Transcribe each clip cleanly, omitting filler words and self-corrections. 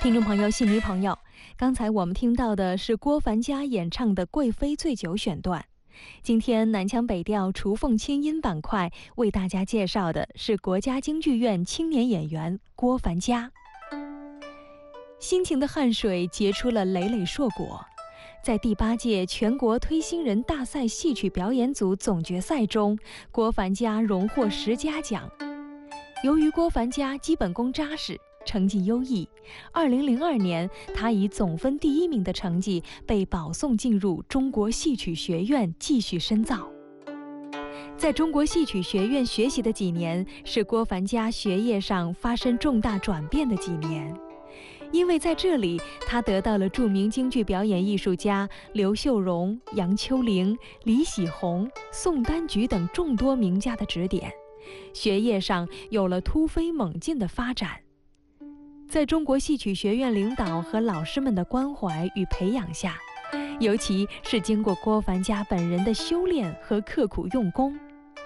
听众朋友、戏迷朋友，刚才我们听到的是郭凡家演唱的《贵妃醉酒》选段。今天南腔北调雏凤清音板块为大家介绍的是国家京剧院青年演员郭凡家。辛勤的汗水结出了累累硕果，在第8届全国推新人大赛戏曲表演组总决赛中，郭凡家荣获10佳奖。由于郭凡家基本功扎实，成绩优异，2002年他以总分第1名的成绩被保送进入中国戏曲学院继续深造。在中国戏曲学院学习的几年，是郭凡家学业上发生重大转变的几年，因为在这里他得到了著名京剧表演艺术家刘秀荣、杨秋玲、李喜红、宋丹菊等众多名家的指点，学业上有了突飞猛进的发展。在中国戏曲学院领导和老师们的关怀与培养下，尤其是经过郭凡家本人的修炼和刻苦用功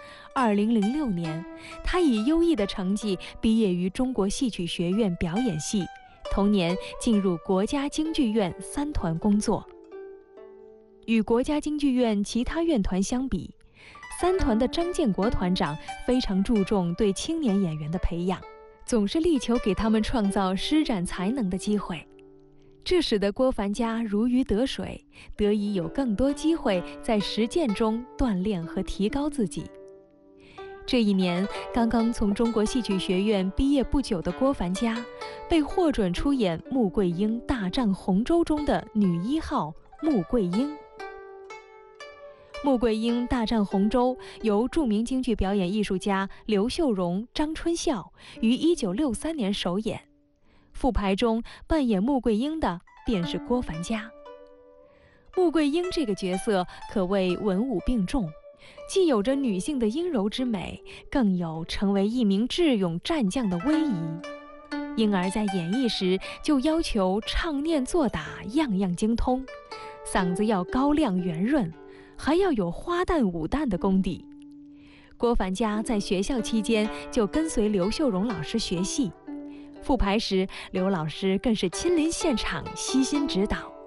，2006年，他以优异的成绩毕业于中国戏曲学院表演系，同年进入国家京剧院3团工作。与国家京剧院其他院团相比，3团的张建国团长非常注重对青年演员的培养，总是力求给他们创造施展才能的机会，这使得郭凡家如鱼得水，得以有更多机会在实践中锻炼和提高自己。这一年，刚刚从中国戏曲学院毕业不久的郭凡家，被获准出演穆桂英大战洪州中的女1号穆桂英。穆桂英大战洪州由著名京剧表演艺术家刘秀荣、张春孝于1963年首演，复排中扮演穆桂英的便是郭凡家。穆桂英这个角色可谓文武并重，既有着女性的阴柔之美，更有成为一名智勇战将的威仪，因而在演绎时就要求唱念做打样样精通，嗓子要高亮圆润，还要有花旦武旦的功底。郭凡家在学校期间就跟随刘秀荣老师学戏，复排时刘老师更是亲临现场悉心指导，